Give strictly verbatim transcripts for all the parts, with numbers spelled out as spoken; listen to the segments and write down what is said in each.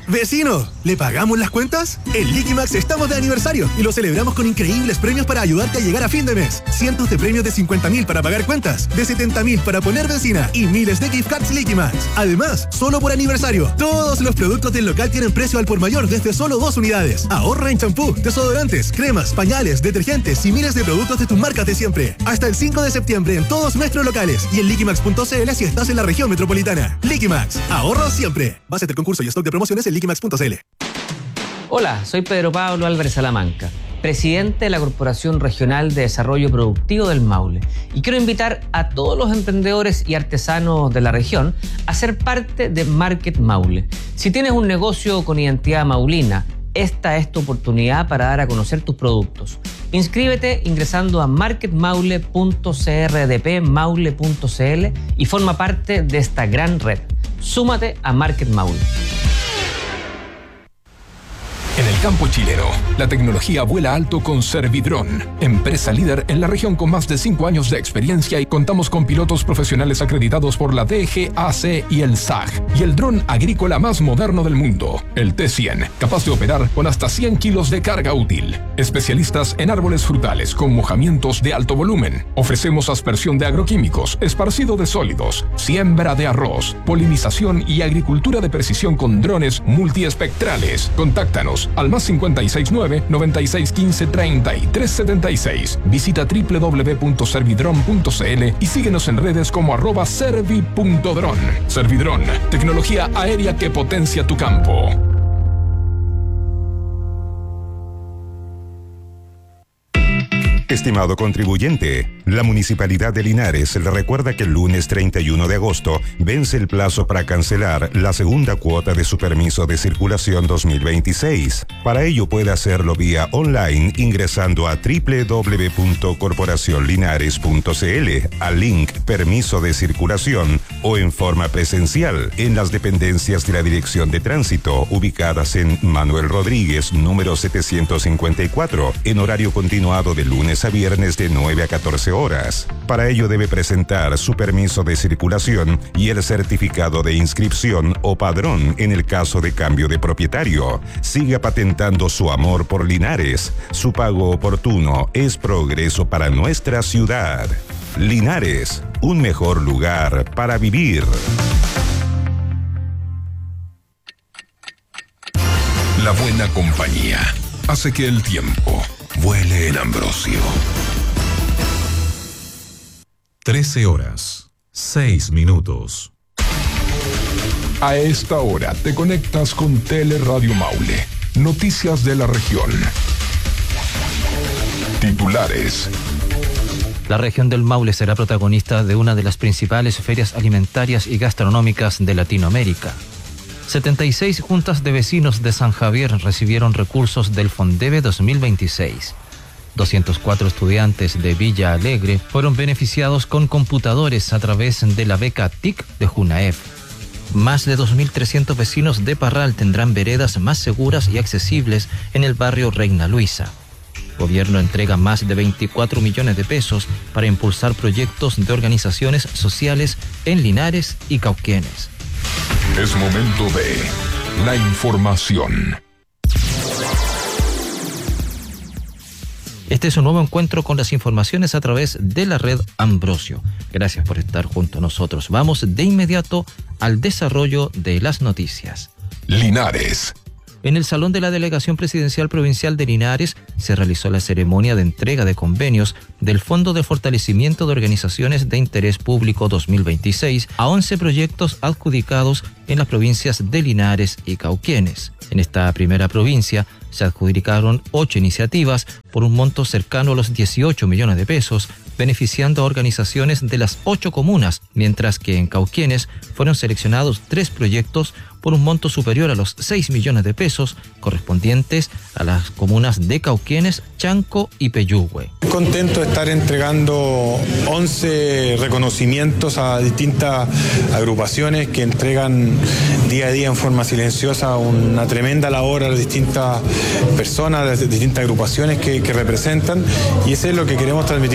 ¡Vecino! ¿Le pagamos las cuentas? En Liquimax estamos de aniversario y lo celebramos con increíbles premios para ayudarte a llegar a fin de mes. Cientos de premios de cincuenta mil para pagar cuentas, de setenta mil para poner benzina y miles de gift cards Liquimax. Además, solo por aniversario, todos los productos del local tienen precio al por mayor desde solo dos unidades. Ahorra en champú, desodorantes, cremas, pañales, detergentes y miles de productos de tus marcas de siempre. Hasta el cinco de septiembre en todos nuestros locales y en liquimax punto c l si estás en la región metropolitana. Liquimax, ahorro siempre. Base del concurso y stock de promociones en liquimax punto c l. Hola, soy Pedro Pablo Álvarez Salamanca, presidente de la Corporación Regional de Desarrollo Productivo del Maule, y quiero invitar a todos los emprendedores y artesanos de la región a ser parte de Market Maule. Si tienes un negocio con identidad maulina, esta es tu oportunidad para dar a conocer tus productos. Inscríbete ingresando a market maule punto c r d p maule punto c l y forma parte de esta gran red. Súmate a Market Maule. En el campo chileno, la tecnología vuela alto con Servidrón, empresa líder en la región con más de cinco años de experiencia, y contamos con pilotos profesionales acreditados por la D G A C y el S A G, y el dron agrícola más moderno del mundo, el T cien, capaz de operar con hasta cien kilos de carga útil. Especialistas en árboles frutales con mojamientos de alto volumen. Ofrecemos aspersión de agroquímicos, esparcido de sólidos, siembra de arroz, polinización y agricultura de precisión con drones multiespectrales. Contáctanos al más cincuenta y seis nueve, noventa y seis quince, treinta y tres setenta y seis. Visita doble u doble u doble u punto servidron punto c l y síguenos en redes como arroba servi punto dron. Servidrón, tecnología aérea que potencia tu campo. Estimado contribuyente, la Municipalidad de Linares le recuerda que el lunes treinta y uno de agosto vence el plazo para cancelar la segunda cuota de su permiso de circulación dos mil veintiséis. Para ello puede hacerlo vía online ingresando a doble u doble u doble u punto corporación linares punto c l al link Permiso de Circulación, o en forma presencial en las dependencias de la Dirección de Tránsito ubicadas en Manuel Rodríguez, número setecientos cincuenta y cuatro, en horario continuado de lunes a viernes de nueve a catorce horas. Para ello debe presentar su permiso de circulación y el certificado de inscripción o padrón en el caso de cambio de propietario. Siga patentando su amor por Linares. Su pago oportuno es progreso para nuestra ciudad. Linares, un mejor lugar para vivir. La buena compañía hace que el tiempo vuele en Ambrosio. trece horas, seis minutos. A esta hora te conectas con Teleradio Maule. Noticias de la región. Titulares. La región del Maule será protagonista de una de las principales ferias alimentarias y gastronómicas de Latinoamérica. setenta y seis juntas de vecinos de San Javier recibieron recursos del Fondeve dos mil veintiséis. doscientos cuatro estudiantes de Villa Alegre fueron beneficiados con computadores a través de la beca T I C de Junaef. Más de dos mil trescientos vecinos de Parral tendrán veredas más seguras y accesibles en el barrio Reina Luisa. Gobierno entrega más de veinticuatro millones de pesos para impulsar proyectos de organizaciones sociales en Linares y Cauquenes. Es momento de la información. Este es un nuevo encuentro con las informaciones a través de la red Ambrosio. Gracias por estar junto a nosotros. Vamos de inmediato al desarrollo de las noticias. Linares. En el Salón de la Delegación Presidencial Provincial de Linares se realizó la ceremonia de entrega de convenios del Fondo de Fortalecimiento de Organizaciones de Interés Público dos mil veintiséis a once proyectos adjudicados en las provincias de Linares y Cauquenes. En esta primera provincia se adjudicaron ocho iniciativas por un monto cercano a los dieciocho millones de pesos, beneficiando a organizaciones de las ocho comunas, mientras que en Cauquenes fueron seleccionados tres proyectos por un monto superior a los seis millones de pesos, correspondientes a las comunas de Cauquenes, Chanco y Peyúgue. Contento de estar entregando once reconocimientos a distintas agrupaciones que entregan día a día en forma silenciosa una tremenda labor a las distintas personas, a las distintas agrupaciones que, que representan, y eso es lo que queremos transmitir como gobierno.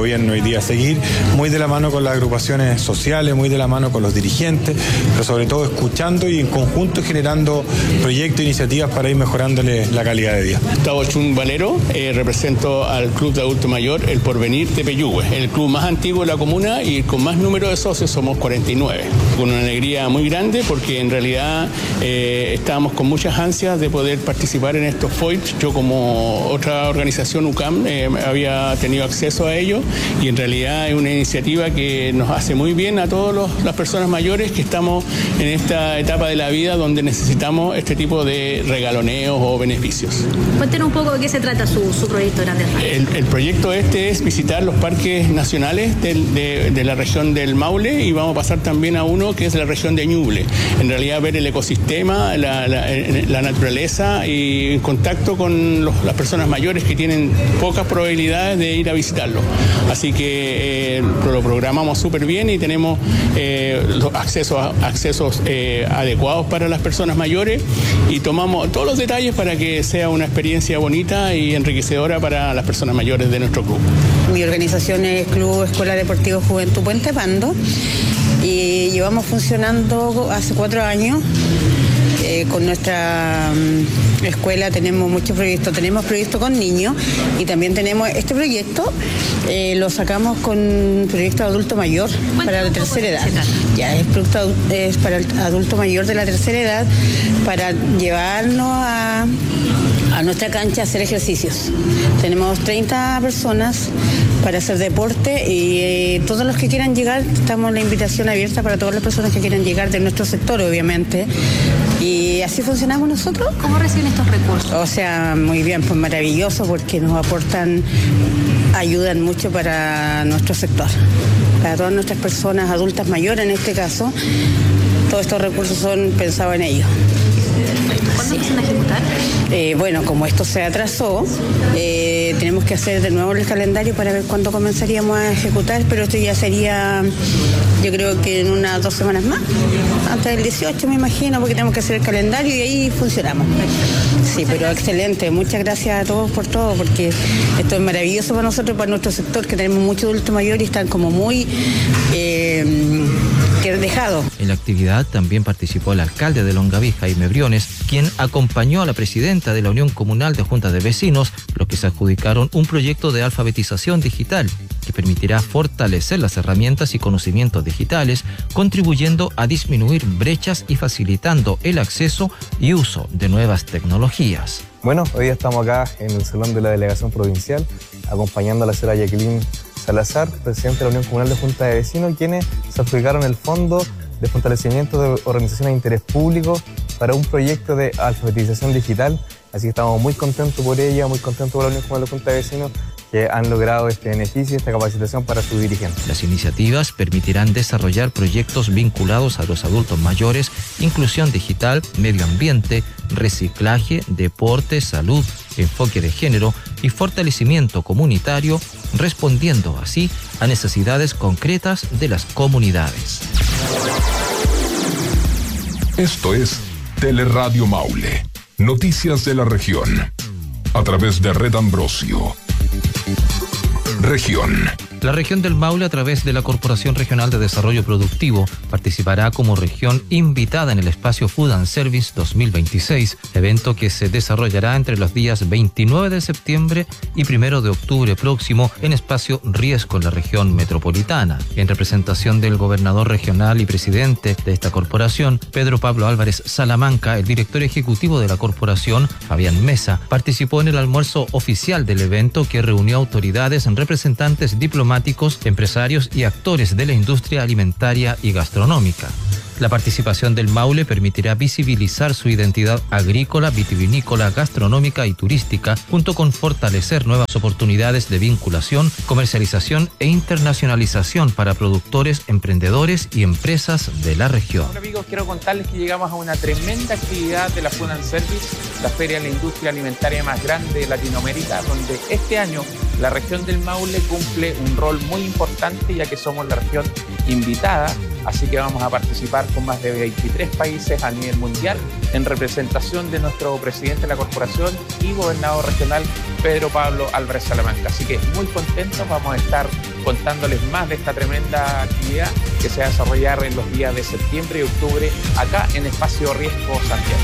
gobierno hoy día, seguir muy de la mano con las agrupaciones sociales, muy de la mano con los dirigentes, pero sobre todo escuchando y en conjunto generando proyectos e iniciativas para ir mejorándole la calidad de vida. Gustavo Chun Valero, eh, represento al Club de Adulto Mayor El Porvenir de Peyúgue, el club más antiguo de la comuna y con más número de socios, somos cuarenta y nueve. Con una alegría muy grande porque en realidad eh, estábamos con muchas ansias de poder participar en estos F O I P. Yo como otra organización U C A M eh, había tenido acceso a ello y en realidad es una iniciativa que nos hace muy bien a todas las personas mayores que estamos en esta etapa de la vida donde necesitamos este tipo de regaloneos o beneficios. Cuéntenos un poco de qué se trata su, su proyecto grande. El, el proyecto este es visitar los parques nacionales del, de, de la región del Maule y vamos a pasar también a uno que es la región de Ñuble. En realidad ver el ecosistema, la, la, la naturaleza y en contacto con los, las personas mayores que tienen pocas probabilidades de ir a visitarlo. Así que eh, lo programamos súper bien y tenemos eh, los accesos, accesos eh, adecuados para las personas mayores y tomamos todos los detalles para que sea una experiencia bonita y enriquecedora para las personas mayores de nuestro club. Mi organización es Club Escuela Deportiva Juventud Puente Pando y llevamos funcionando hace cuatro años. Eh, con nuestra um, escuela tenemos muchos proyectos, tenemos proyectos con niños y también tenemos este proyecto, eh, lo sacamos con proyecto adulto mayor para la tercera edad. Ya es, producto, es para el adulto mayor de la tercera edad para llevarnos a, a nuestra cancha a hacer ejercicios. Tenemos treinta personas para hacer deporte y eh, todos los que quieran llegar, estamos la invitación abierta para todas las personas que quieran llegar de nuestro sector, obviamente. Y así funcionamos nosotros. ¿Cómo reciben estos recursos? O sea, muy bien, pues maravilloso porque nos aportan, ayudan mucho para nuestro sector, para todas nuestras personas adultas mayores en este caso. Todos estos recursos son pensados en ellos. ¿Cuándo empiezan a ejecutar? Eh, bueno, como esto se atrasó, eh, tenemos que hacer de nuevo el calendario para ver cuándo comenzaríamos a ejecutar, pero esto ya sería, yo creo que en unas dos semanas más, antes del dieciocho me imagino, porque tenemos que hacer el calendario y ahí funcionamos. Sí, pero excelente, muchas gracias a todos por todo, porque esto es maravilloso para nosotros, para nuestro sector, que tenemos muchos adultos mayores y están como muy... Eh, que dejado. En la actividad también participó el alcalde de Longaví, Jaime Briones, quien acompañó a la presidenta de la Unión Comunal de Juntas de Vecinos, los que se adjudicaron un proyecto de alfabetización digital que permitirá fortalecer las herramientas y conocimientos digitales, contribuyendo a disminuir brechas y facilitando el acceso y uso de nuevas tecnologías. Bueno, hoy día estamos acá en el Salón de la Delegación Provincial, acompañando a la señora Jacqueline Salazar, presidente de la Unión Comunal de Junta de Vecinos, quienes se adjudicaron el Fondo de Fortalecimiento de Organizaciones de Interés Público para un proyecto de alfabetización digital. Así que estamos muy contentos por ella, muy contentos por la Unión Comunal de Junta de Vecinos, que han logrado este beneficio y esta capacitación para sus dirigentes. Las iniciativas permitirán desarrollar proyectos vinculados a los adultos mayores, inclusión digital, medio ambiente, reciclaje, deporte, salud, enfoque de género y fortalecimiento comunitario, respondiendo así a necesidades concretas de las comunidades. Esto es Teleradio Maule, noticias de la región, a través de Red Ambrosio. Región. La región del Maule, a través de la Corporación Regional de Desarrollo Productivo, participará como región invitada en el espacio Food and Service dos mil veintiséis, evento que se desarrollará entre los días veintinueve de septiembre y primero de octubre próximo en espacio Riesco en la región metropolitana. En representación del gobernador regional y presidente de esta corporación, Pedro Pablo Álvarez Salamanca, el director ejecutivo de la corporación, Fabián Mesa, participó en el almuerzo oficial del evento que reunió autoridades, representantes diplomáticos, empresarios y actores de la industria alimentaria y gastronómica. La participación del Maule permitirá visibilizar su identidad agrícola, vitivinícola, gastronómica y turística, junto con fortalecer nuevas oportunidades de vinculación, comercialización e internacionalización para productores, emprendedores y empresas de la región. Hola amigos, quiero contarles que llegamos a una tremenda actividad de la Food and Service, la feria de la industria alimentaria más grande de Latinoamérica, donde este año la región del Maule cumple un rol muy importante, ya que somos la región invitada así que vamos a participar con más de veintitrés países a nivel mundial en representación de nuestro presidente de la corporación y gobernador regional Pedro Pablo Álvarez Salamanca. Así que muy contentos, vamos a estar contándoles más de esta tremenda actividad que se va a desarrollar en los días de septiembre y octubre acá en Espacio Riesgo Santiago.